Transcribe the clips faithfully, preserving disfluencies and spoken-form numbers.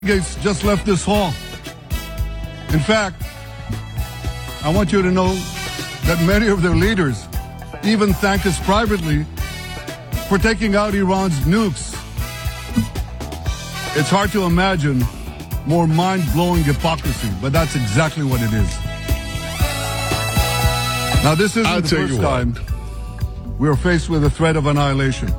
Gates just left this hall. In fact, I want you to know that many of their leaders even thanked us privately for taking out Iran's nukes. It's hard to imagine more mind-blowing hypocrisy, but that's exactly what it is. Now, this isn't I'll the tell first you time we are faced with a threat of annihilation.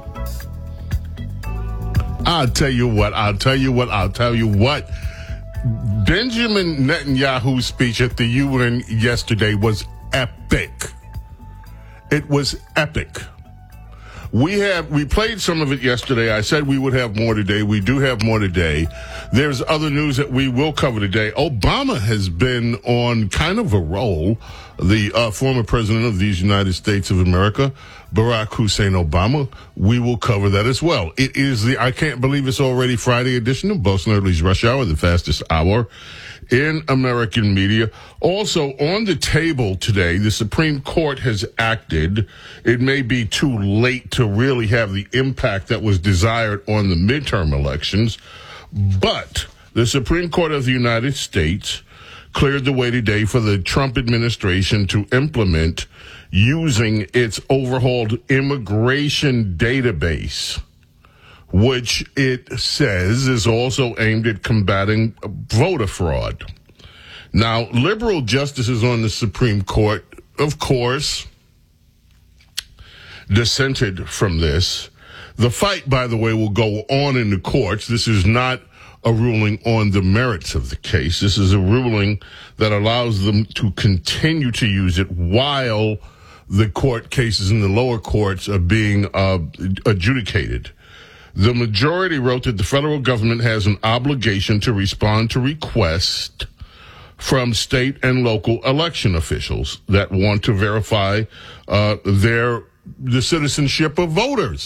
I'll tell you what, I'll tell you what, I'll tell you what. Benjamin Netanyahu's speech at the U N yesterday was epic. It was epic. We have, we played some of it yesterday. I said we would have more today. We do have more today. There's other news that we will cover today. Obama has been on kind of a roll. The uh, former president of these United States of America, Barack Hussein Obama. We will cover that as well. It is the, I can't believe it's already Friday edition of Boston Early's Rush Hour, the fastest hour in American media. Also on the table today, the Supreme Court has acted. It may be too late to really have the impact that was desired on the midterm elections, but the Supreme Court of the United States cleared the way today for the Trump administration to implement using its overhauled immigration database, which it says is also aimed at combating voter fraud. Now, liberal justices on the Supreme Court, of course, dissented from this. The fight, by the way, will go on in the courts. This is not a ruling on the merits of the case. This is a ruling that allows them to continue to use it while the court cases in the lower courts are being uh, adjudicated. The majority wrote that the federal government has an obligation to respond to requests from state and local election officials that want to verify uh, their the citizenship of voters.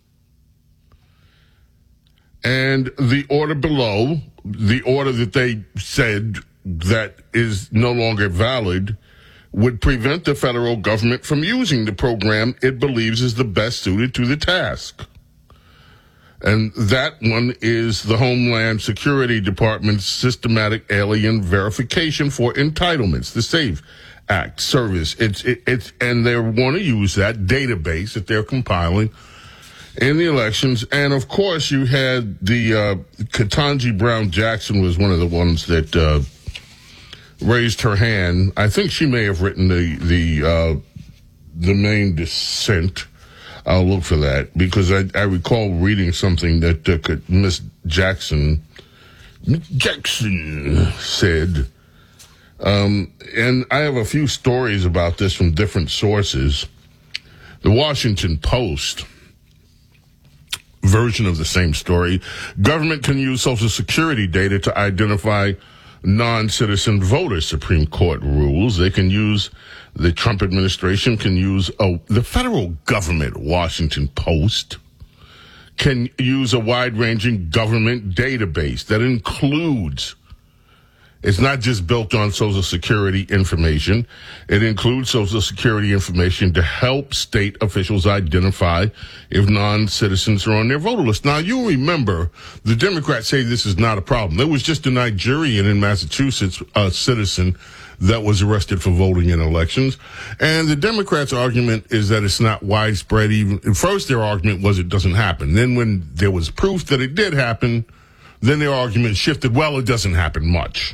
And the order below, the order that they said that is no longer valid, would prevent the federal government from using the program it believes is the best suited to the task. And that one is the Homeland Security Department's Systematic Alien Verification for Entitlements, the SAVE Act service. It's, it, it's, and they want to use that database that they're compiling in the elections. And of course, you had the, uh, Ketanji Brown Jackson was one of the ones that, uh, raised her hand. I think she may have written the, the, uh, the main dissent. I'll look for that because I, I recall reading something that uh, Miss Jackson, Jackson said. Um, and I have a few stories about this from different sources. The Washington Post version of the same story. Government can use Social Security data to identify non-citizen voters, Supreme Court rules. They can use, the Trump administration can use, a, the federal government, Washington Post, can use a wide-ranging government database that includes, it's not just built on Social Security information. It includes Social Security information to help state officials identify if non-citizens are on their voter list. Now, you remember, the Democrats say this is not a problem. There was just a Nigerian in Massachusetts, a citizen, that was arrested for voting in elections. And the Democrats' argument is that it's not widespread. Even at first, their argument was it doesn't happen. Then when there was proof that it did happen, then their argument shifted, well, it doesn't happen much.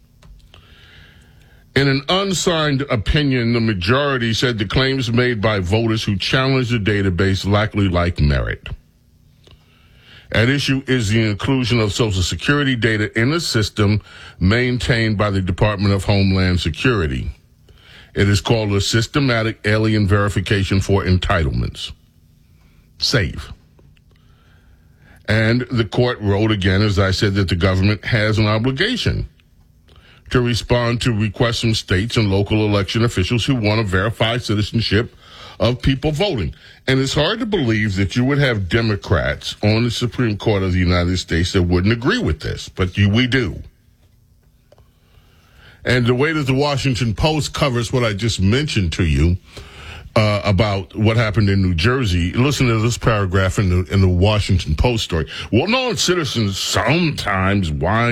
In an unsigned opinion, the majority said the claims made by voters who challenged the database likely lack merit. At issue is the inclusion of Social Security data in a system maintained by the Department of Homeland Security. It is called a Systematic Alien Verification for Entitlements, SAVE. And the court wrote again, as I said, that the government has an obligation to respond to requests from states and local election officials who want to verify citizenship of people voting. And it's hard to believe that you would have Democrats on the Supreme Court of the United States that wouldn't agree with this, but you, we do. And the way that the Washington Post covers what I just mentioned to you uh, about what happened in New Jersey. Listen to this paragraph in the in the Washington Post story. Well-known citizens sometimes whine